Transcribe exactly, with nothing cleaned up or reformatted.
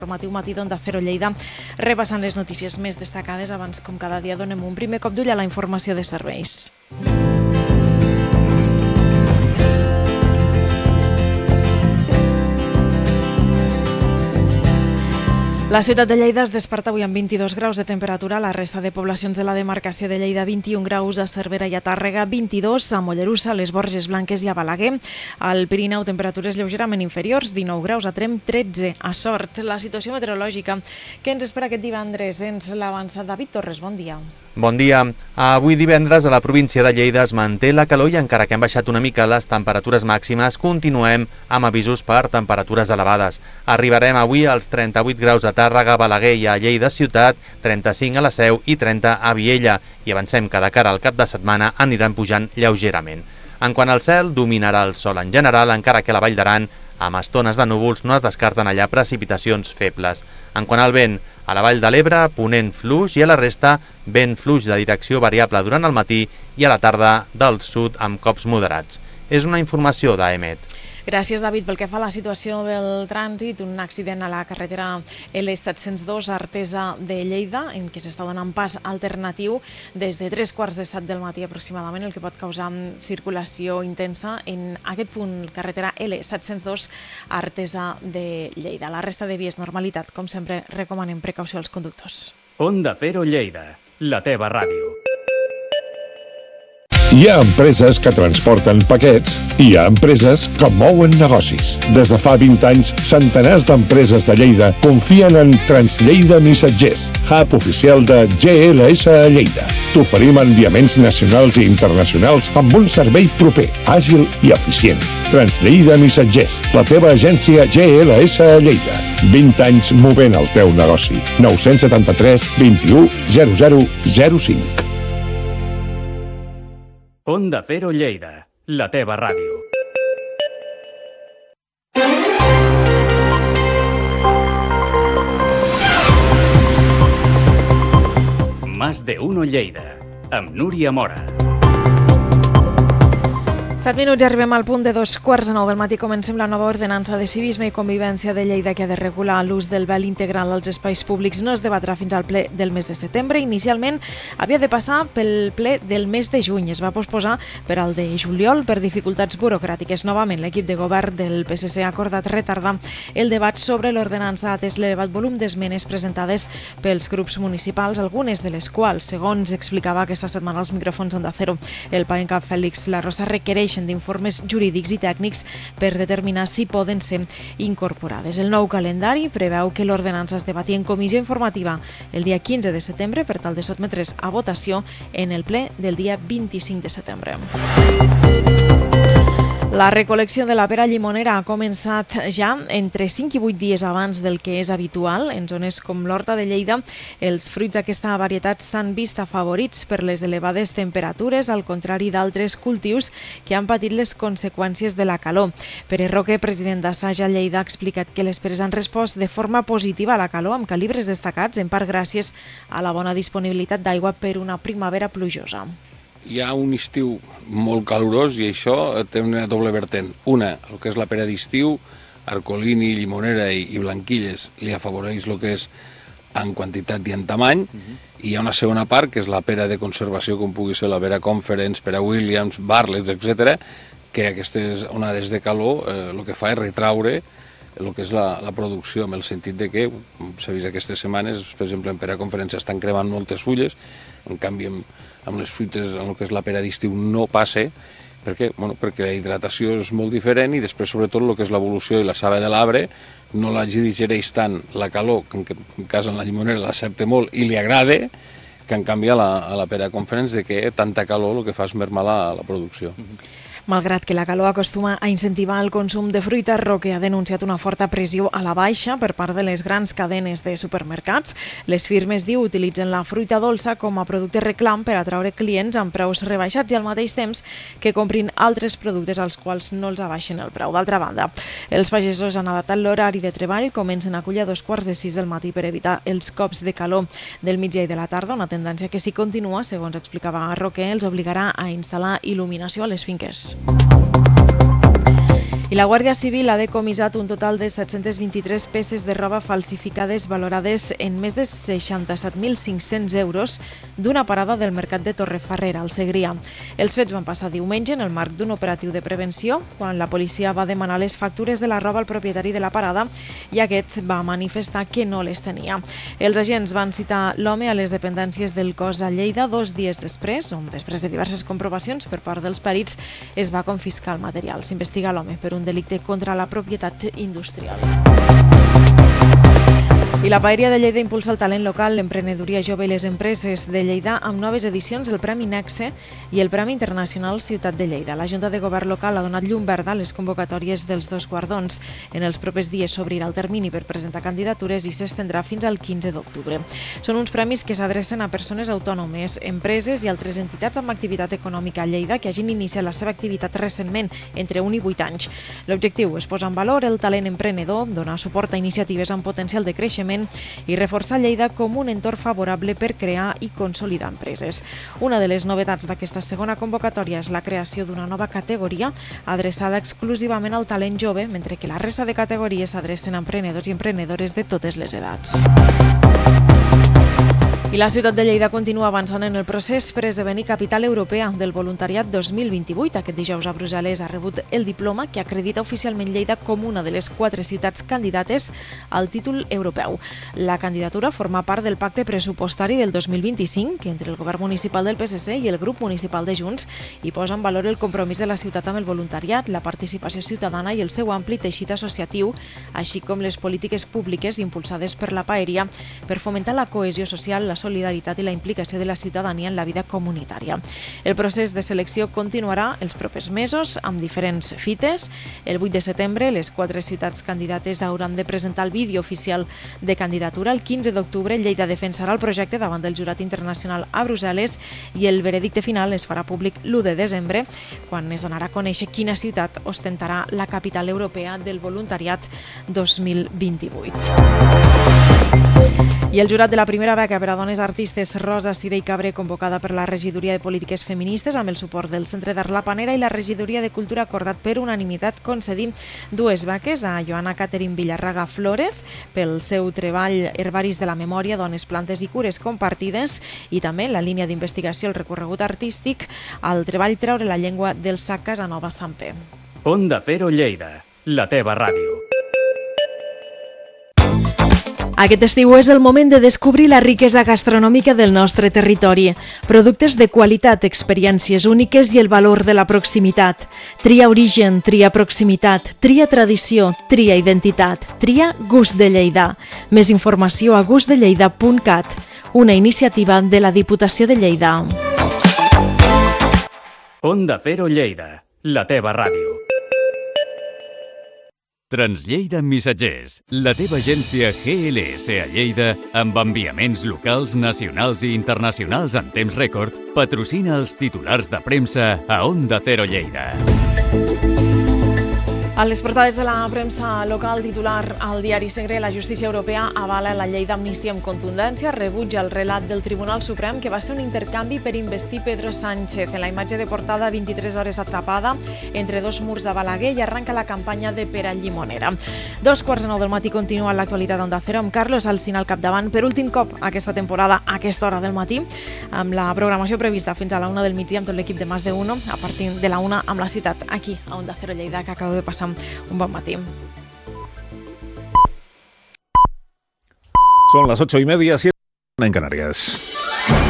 Informatiu matí d'Onda Cero Lleida, repassant les notícies més destacades. Abans, com cada dia, donem un primer cop d'ull a la informació de serveis. La ciutat de Lleida es desperta avui amb vint-i-dos graus de temperatura, la resta de poblacions de la demarcació de Lleida vint-i-un graus, a Cervera i a Tàrrega vint-i-dos, a Mollerussa, a les Borges Blanques i a Balaguer. Al Pirineu, temperatures lleugerament inferiors, dinou graus, a Tremp tretze, a Sort. La situació meteorològica que ens espera aquest divendres ens l'avança David Torres. Bon dia. Bon dia. Avui divendres a la província de Lleida es manté la calor i encara que han baixat una mica les temperatures màximes, continuem amb avisos per temperatures elevades. Arribarem avui als trenta-vuit graus a Tàrrega, Balaguer i a Lleida ciutat, trenta-cinc a la Seu i trenta a Viella, i avancem que de cara al cap de setmana aniran pujant lleugerament. En quant al cel, dominarà el sol en general, encara que a la Vall d'Aran, amb estones de núvols, no es descarten allà precipitacions febles. En quant al vent, a la Vall de l'Ebre, ponent fluix, i a la resta, vent fluix de direcció variable durant el matí i a la tarda del sud amb cops moderats. És una informació d'A E M E T. Gràcies, David. Pel que fa a la situació del trànsit, un accident a la carretera L set-cents dos a Artesa de Lleida, en què s'està donant pas alternatiu des de tres quarts de set del matí aproximadament, el que pot causar circulació intensa en aquest punt, carretera L set-cents dos a Artesa de Lleida. La resta de vies, normalitat. Com sempre, recomanem precaució als conductors. Onda Cero Lleida, la teva ràdio. Hi ha empreses que transporten paquets i hi ha empreses que mouen negocis. Des de fa vint anys, centenars d'empreses de Lleida confien en Translleida Missatgers, hub oficial de G L S a Lleida. T'oferim enviaments nacionals i internacionals amb un servei proper, àgil i eficient. Translleida Missatgers, la teva agència G L S a Lleida. vint anys movent el teu negoci. nou set tres, vint-i-u, zero zero zero cinc. Onda Cero Lleida, la teva ràdio. Más de uno Lleida, amb Núria Mora. Set minuts i arribem al punt de dos quarts de nou del matí. Comencem la nova ordenança de civisme i convivència de Lleida que ha de regular l'ús del vel integral als espais públics. No es debatrà fins al ple del mes de setembre. Inicialment havia de passar pel ple del mes de juny. Es va posposar per al de juliol per dificultats burocràtiques. Novament, l'equip de govern del P S C ha acordat retardar el debat sobre l'ordenança atès l'elevat volum d'esmenes presentades pels grups municipals, algunes de les quals, segons explicava aquesta setmana als micròfons Onda Cero, el pare en cap Fèlix La Rosa, requereix d'informes jurídics i tècnics per determinar si poden ser incorporades. El nou calendari preveu que l'ordenança es debati en comissió informativa el dia quinze de setembre per tal de sotmetre's a votació en el ple del dia vint-i-cinc de setembre. La recol·lecció de la pera llimonera ha començat ja entre cinc i vuit dies abans del que és habitual. En zones com l'Horta de Lleida, els fruits d'aquesta varietat s'han vist afavorits per les elevades temperatures, al contrari d'altres cultius que han patit les conseqüències de la calor. Pere Roque, president d'Assaja Lleida, ha explicat que les peres han respost de forma positiva a la calor, amb calibres destacats, en part gràcies a la bona disponibilitat d'aigua per una primavera plujosa. Hi ha un estiu molt calorós i això té una doble vertent. Una, el que és la pera d'estiu, arcolini, llimonera i, i blanquilles, li afavoreix el que és en quantitat i en tamany, uh-huh. I hi ha una segona part, que és la pera de conservació, com pugui ser la pera Conference, pera Williams, Bartlett, etcètera, que aquestes onades de calor eh, el que fa és retraure el que és la, la producció, en el sentit de que, s'ha vist aquestes setmanes, per exemple, en pera Conference estan cremant moltes fulles, en canvi amb, amb les fruites, en el que és la pera d'estiu, no passa, perquè, bueno, perquè la hidratació és molt diferent i després, sobretot, el que és l'evolució i la saba de l'arbre no la digereix tant la calor, que en, en cas en la llimonera l'accepta molt i li agrada, que en canvi a la, a la pera Conference de que tanta calor el que fa és mermar la, la producció. Mm-hmm. Malgrat que la calor acostuma a incentivar el consum de fruita, Roque ha denunciat una forta pressió a la baixa per part de les grans cadenes de supermercats. Les firmes, diu, utilitzen la fruita dolça com a producte reclam per atraure clients amb preus rebaixats i al mateix temps que comprin altres productes als quals no els abaixen el preu. D'altra banda, els pagesos han adaptat l'horari de treball, comencen a collir a dos quarts de sis del matí per evitar els cops de calor del migdia i de la tarda, una tendència que si continua, segons explicava Roque, els obligarà a instal·lar il·luminació a les finques. I la Guàrdia Civil ha decomissat un total de set-cents vint-i-tres peces de roba falsificades valorades en més de seixanta-set mil cinc-cents euros d'una parada del mercat de Torrefarrera, al Segrià. Els fets van passar diumenge en el marc d'un operatiu de prevenció, quan la policia va demanar les factures de la roba al propietari de la parada i aquest va manifestar que no les tenia. Els agents van citar l'home a les dependències del cos a Lleida dos dies després, on després de diverses comprovacions per part dels perits es va confiscar el material. S'investiga l'home per un delicte contra la propietat industrial. I la Paeria de Lleida impulsa el talent local, l'emprenedoria jove i les empreses de Lleida amb noves edicions del Premi Nexe i el Premi Internacional Ciutat de Lleida. La Junta de Govern local ha donat llum verda a les convocatòries dels dos guardons. En els propers dies s'obrirà el termini per presentar candidatures i s'estendrà fins al quinze d'octubre. Són uns premis que s'adrecen a persones autònomes, empreses i altres entitats amb activitat econòmica a Lleida que hagin iniciat la seva activitat recentment, entre un i vuit anys. L'objectiu és posar en valor el talent emprenedor, donar suport a iniciatives amb potencial de creixement i reforçar Lleida com un entorn favorable per crear i consolidar empreses. Una de les novetats d'aquesta segona convocatòria és la creació d'una nova categoria adreçada exclusivament al talent jove, mentre que la resta de categories s'adrecen a emprenedors i emprenedores de totes les edats. I la ciutat de Lleida continua avançant en el procés per esdevenir capital europea del voluntariat dos mil vint-i-vuit. Aquest dijous a Brussel·les ha rebut el diploma que acredita oficialment Lleida com una de les quatre ciutats candidates al títol europeu. La candidatura forma part del pacte pressupostari del dos mil vint-i-cinc entre el govern municipal del P S C i el grup municipal de Junts i posa en valor el compromís de la ciutat amb el voluntariat, la participació ciutadana i el seu ampli teixit associatiu, així com les polítiques públiques impulsades per la Paeria per fomentar la cohesió social, la solidaritat i la implicació de la ciutadania en la vida comunitària. El procés de selecció continuarà els propers mesos amb diferents fites. El vuit de setembre, les quatre ciutats candidates hauran de presentar el vídeo oficial de candidatura. El quinze d'octubre, Lleida defensarà el projecte davant del jurat internacional a Brussel·les i el veredicte final es farà públic l'u de desembre, quan es donarà a conèixer quina ciutat ostentarà la capital europea del voluntariat dos mil vint-i-vuit. I el jurat de la primera beca per a dones artistes Rosa Cira i Cabré, convocada per la Regidoria de Polítiques Feministes amb el suport del Centre d'Art La Panera i la Regidoria de Cultura, acordat per unanimitat concedir dues beques a Joana Catherine Villarraga Flórez pel seu treball Herbaris de la Memòria, Dones, Plantes i Cures Compartides, i també la línia d'investigació, el recorregut artístic, al treball Treure la llengua del sac Casanova Samper. Onda Cero Lleida, la teva ràdio. Aquest estiu és el moment de descobrir la riquesa gastronòmica del nostre territori. Productes de qualitat, experiències úniques i el valor de la proximitat. Tria origen, tria proximitat, tria tradició, tria identitat, tria gust de Lleida. Més informació a gust de lleida punt cat, una iniciativa de la Diputació de Lleida. Onda Cero Lleida, la teva ràdio. Translleida Missatgers, la teva agència G L S a Lleida, amb enviaments locals, nacionals i internacionals en temps rècord, patrocina els titulars de premsa a Onda Cero Lleida. A les portades de la premsa local, titular al diari Segre, la justícia europea avala la llei d'amnistia amb contundència, rebutja el relat del Tribunal Suprem que va ser un intercanvi per investir Pedro Sánchez. En la imatge de portada, vint-i-tres hores atrapada entre dos murs de Balaguer i arranca la campanya de Pere Llimonera. Dos quarts de nou del matí continua l'actualitat d'Onda Cero amb Carlos Alsina al capdavant per últim cop aquesta temporada a aquesta hora del matí, amb la programació prevista fins a la una del migdia amb tot l'equip de Más de Uno, a partir de la una amb la ciutat aquí a Onda Cero Lleida, que acabo de passar un bon matí. Son las ocho y media, siete en Canarias.